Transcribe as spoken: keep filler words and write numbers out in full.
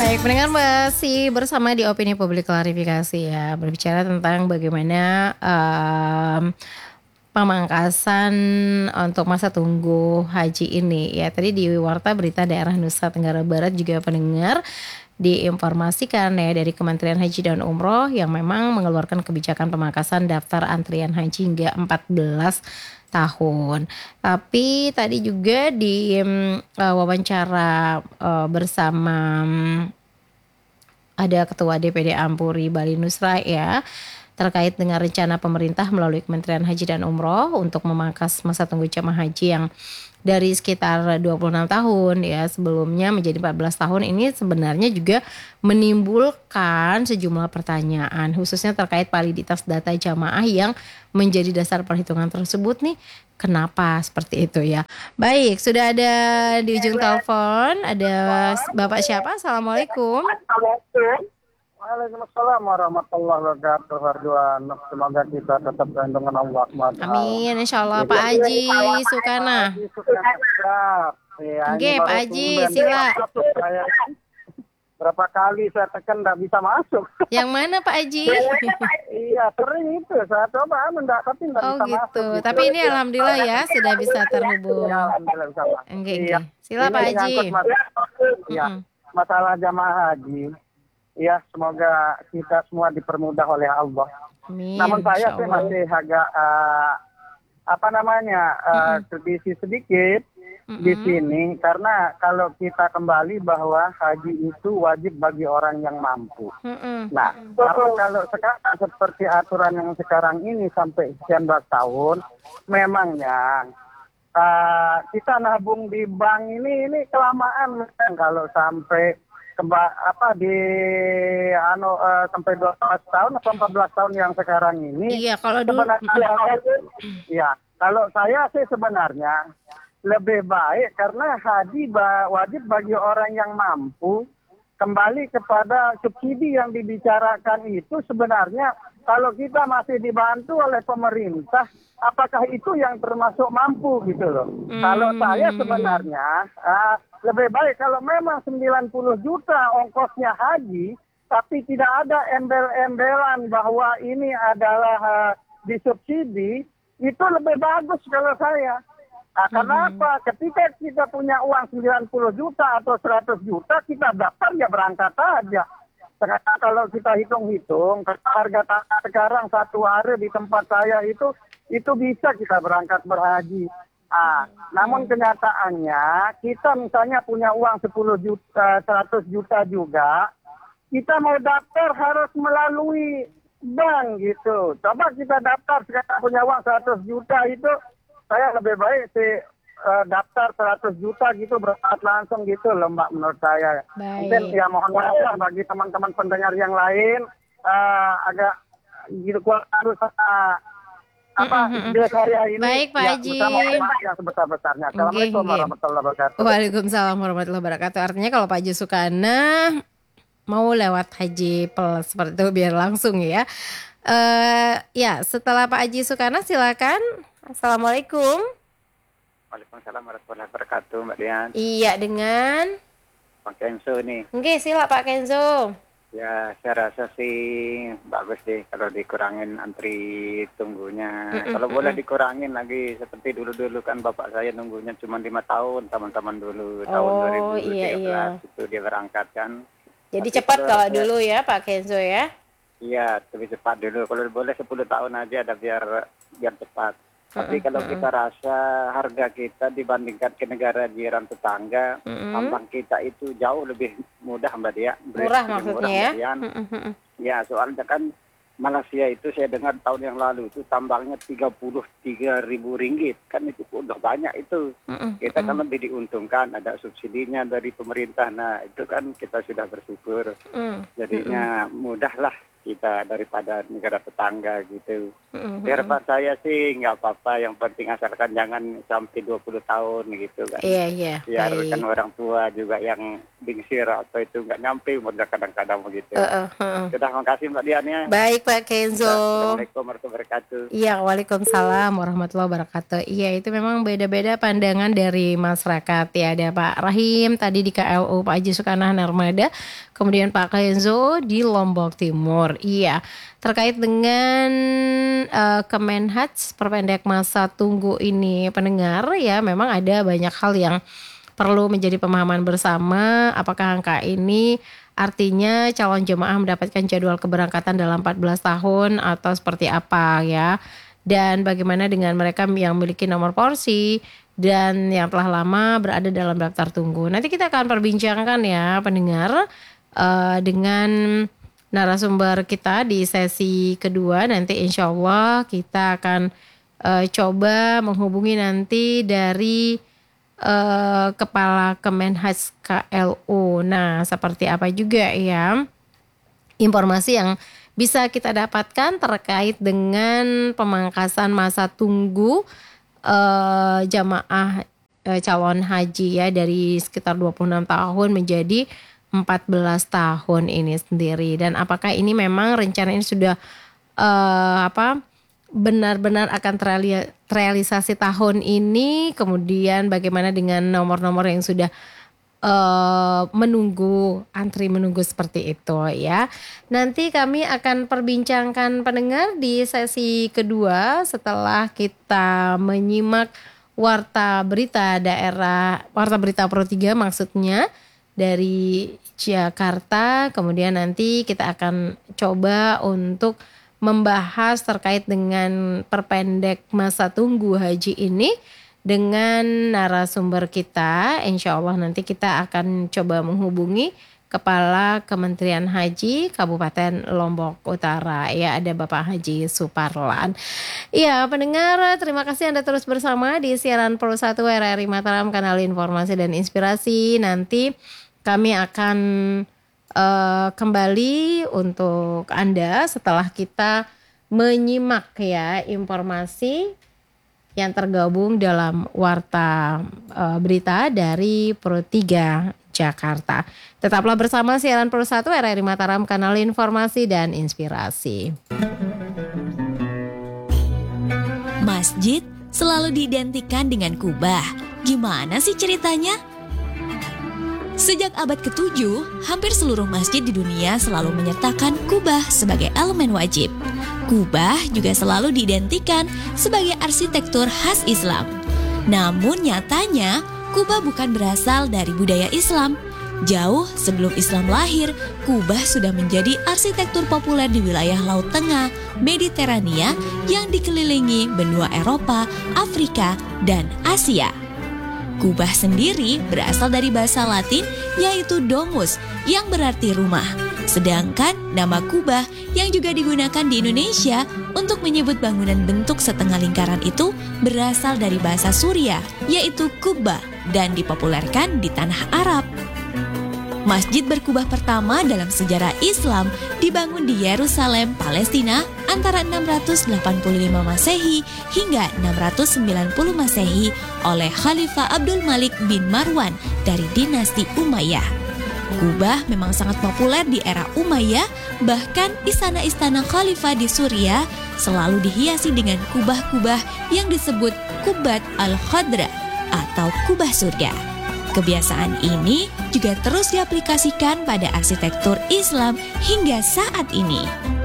Baik, pendengar masih bersama di Opini Publik Klarifikasi ya, berbicara tentang bagaimana um, pemangkasan untuk masa tunggu haji ini ya. Tadi di Warta Berita Daerah Nusa Tenggara Barat juga pendengar diinformasikan ya dari Kementerian Haji dan Umroh yang memang mengeluarkan kebijakan pemangkasan daftar antrian haji hingga empat belas tahun. Tapi tadi juga di um, uh, wawancara uh, bersama um, ada Ketua D P D Ampuri Bali Nusra ya, terkait dengan rencana pemerintah melalui Kementerian Haji dan Umroh untuk memangkas masa tunggu jamaah haji yang dari sekitar dua puluh enam tahun ya sebelumnya menjadi empat belas tahun. Ini sebenarnya juga menimbulkan sejumlah pertanyaan khususnya terkait validitas data jamaah yang menjadi dasar perhitungan tersebut nih. Kenapa seperti itu ya? Baik, sudah ada di ujung telepon ada Bapak siapa? Assalamualaikum. Waalaikumsalam warahmatullahi wabarakatuh. Harjuan semoga kita tetap dengan Allah. Amin, insya Allah. Pak Haji Sukana. Oke, Pak Haji, sila. Berapa kali saya tekan tidak bisa masuk. Yang mana Pak Haji? Iya, sering itu. Saya coba enggak, tapi enggak oh, bisa gitu. masuk. Gitu. Tapi ini alhamdulillah ya sudah bisa terhubung. Ya, alhamdulillah bisa masuk. Oke, iya. Sila Pak Haji. Iya, masalah jamaah haji. Ya, semoga kita semua dipermudah oleh Allah. Amin, namun saya sih masih agak uh, apa namanya uh, kritisi sedikit mm-hmm. di sini karena kalau kita kembali bahwa haji itu wajib bagi orang yang mampu. Mm-hmm. Nah, kalau, kalau sekarang seperti aturan yang sekarang ini sampai sekian belas tahun, memangnya uh, kita nabung di bank ini ini kelamaan kalau sampai Keba, apa di ano uh, sampai dua belas tahun atau empat belas tahun yang sekarang ini. Iya, kalau dulu ya, kalau saya sih sebenarnya lebih baik karena haji ba, wajib bagi orang yang mampu. Kembali kepada subsidi yang dibicarakan itu sebenarnya kalau kita masih dibantu oleh pemerintah, apakah itu yang termasuk mampu gitu loh. Hmm. Kalau saya sebenarnya uh, lebih baik kalau memang sembilan puluh juta ongkosnya haji, tapi tidak ada embel-embelan bahwa ini adalah uh, disubsidi, itu lebih bagus kalau saya. Nah, kenapa? Hmm. Ketika kita punya uang sembilan puluh juta atau seratus juta, kita daftar ya berangkat aja. Sekarang kalau kita hitung-hitung, harga tanah sekarang satu hari di tempat saya itu, itu bisa kita berangkat berhaji. Ah, namun kenyataannya kita misalnya punya uang sepuluh juta, seratus juta juga, kita mau daftar harus melalui bank gitu. Coba kita daftar sekarang punya uang seratus juta itu, saya lebih baik sih uh, daftar seratus juta gitu berangkat langsung gitu loh Mbak menurut saya. Baik. Mungkin ya mohon maaf lah bagi teman-teman pendengar yang lain uh, agak gitu kurang harus uh, apa mm-hmm. hari ini. Baik Pak ya, Haji. Yang sebesar-besarnya. Assalamualaikum okay, warahmatullahi wabarakatuh. Waalaikumsalam warahmatullahi wabarakatuh. Artinya kalau Pak Haji Sukana mau lewat Haji Plus seperti itu biar langsung ya. Uh, ya setelah Pak Haji Sukana silakan. Assalamualaikum. Waalaikumsalam warahmatullahi wabarakatuh Mbak Dian. Iya dengan Pak Kenzo nih. Oke sila Pak Kenzo. Ya saya rasa sih bagus deh kalau dikurangin antri tunggunya. Mm-mm, kalau mm-mm. boleh dikurangin lagi seperti dulu-dulu kan bapak saya nunggunya cuma lima tahun teman-teman dulu. Oh, tahun dua ribu tiga belas iya, iya. itu dia berangkat kan. Jadi tapi cepat kalau saya, dulu ya Pak Kenzo ya. Iya lebih cepat dulu. Kalau boleh sepuluh tahun aja ada biar biar cepat. Tapi kalau kita rasa harga kita dibandingkan ke negara jiran tetangga, mm-hmm. tambang kita itu jauh lebih mudah Mbak Dia. Murah maksudnya ya? Mm-hmm. Ya soalnya kan Malaysia itu saya dengar tahun yang lalu itu tambangnya tiga puluh tiga ribu ringgit. Kan itu udah banyak itu. Mm-hmm. Kita kan lebih diuntungkan, ada subsidinya dari pemerintah. Nah itu kan kita sudah bersyukur. Mm-hmm. Jadinya mudah lah. kita daripada negara tetangga gitu. Mm-hmm. Harapan saya sih nggak apa-apa, yang penting asalkan jangan sampai dua puluh tahun gitu kan. Iya, iya. Biar Baik. kan orang tua juga yang dingsir atau itu nggak nyampe umurnya kadang-kadang begitu. Uh, uh, uh. Sudah, makasih Mbak Dian ya. Baik Pak Kenzo. Assalamualaikum warahmatullahi wabarakatuh. Iya, waalaikumsalam warahmatullahi wabarakatuh. Iya, itu memang beda-beda pandangan dari masyarakat ya. Ada Pak Rahim tadi di K L U, Pak Haji Sukanah Narmada, kemudian Pak Kenzo di Lombok Timur. Iya, terkait dengan uh, Kemenhaj perpendek masa tunggu ini pendengar ya, memang ada banyak hal yang perlu menjadi pemahaman bersama. Apakah angka ini artinya calon jemaah mendapatkan jadwal keberangkatan dalam empat belas tahun atau seperti apa ya? Dan bagaimana dengan mereka yang memiliki nomor porsi dan yang telah lama berada dalam daftar tunggu. Nanti kita akan perbincangkan ya pendengar uh, dengan narasumber kita di sesi kedua. Nanti insya Allah kita akan uh, coba menghubungi nanti dari uh, Kepala Kemenhaj K L U. Nah, seperti apa juga ya informasi yang bisa kita dapatkan terkait dengan pemangkasan masa tunggu uh, jamaah uh, calon haji ya dari sekitar dua puluh enam tahun menjadi empat belas tahun ini sendiri. Dan apakah ini memang rencana ini sudah uh, apa benar-benar akan terreali- terrealisasi tahun ini, kemudian bagaimana dengan nomor-nomor yang sudah uh, menunggu, antri menunggu seperti itu ya. Nanti kami akan perbincangkan pendengar di sesi kedua setelah kita menyimak warta berita daerah, warta berita Pro tiga maksudnya, dari Jakarta. Kemudian nanti kita akan coba untuk membahas terkait dengan perpendek masa tunggu haji ini dengan narasumber kita. Insya Allah nanti kita akan coba menghubungi Kepala Kementerian Haji Kabupaten Lombok Utara ya, ada Bapak Haji Suparlan. Iya pendengar, terima kasih Anda terus bersama di siaran Pro satu R R I Mataram, kanal informasi dan inspirasi. Nanti kami akan uh, kembali untuk Anda setelah kita menyimak ya informasi yang tergabung dalam warta uh, berita dari Pro tiga Jakarta. Tetaplah bersama siaran Pro satu R R I Mataram, kanal informasi dan inspirasi. Masjid selalu diidentikan dengan kubah. Gimana sih ceritanya? Sejak abad ketujuh, hampir seluruh masjid di dunia selalu menyertakan kubah sebagai elemen wajib. Kubah juga selalu diidentikan sebagai arsitektur khas Islam. Namun nyatanya, kubah bukan berasal dari budaya Islam. Jauh sebelum Islam lahir, kubah sudah menjadi arsitektur populer di wilayah Laut Tengah, Mediterania yang dikelilingi benua Eropa, Afrika, dan Asia. Kubah sendiri berasal dari bahasa Latin yaitu domus yang berarti rumah. Sedangkan nama kubah yang juga digunakan di Indonesia untuk menyebut bangunan bentuk setengah lingkaran itu berasal dari bahasa Suriah yaitu kubah dan dipopulerkan di tanah Arab. Masjid berkubah pertama dalam sejarah Islam dibangun di Yerusalem, Palestina antara enam ratus delapan puluh lima Masehi hingga enam ratus sembilan puluh Masehi oleh Khalifah Abdul Malik bin Marwan dari dinasti Umayyah. Kubah memang sangat populer di era Umayyah, bahkan istana-istana khalifah di Suriah selalu dihiasi dengan kubah-kubah yang disebut Qubbat al-Khadra atau kubah surga. Kebiasaan ini juga terus diaplikasikan pada arsitektur Islam hingga saat ini.